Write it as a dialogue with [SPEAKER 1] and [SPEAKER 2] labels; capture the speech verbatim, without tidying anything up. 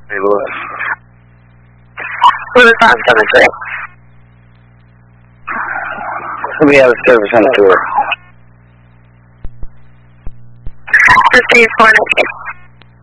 [SPEAKER 1] Hey, Lewis.
[SPEAKER 2] Lewis on seven three.
[SPEAKER 1] We have a service on the tour.
[SPEAKER 2] Fifteen four nineteen.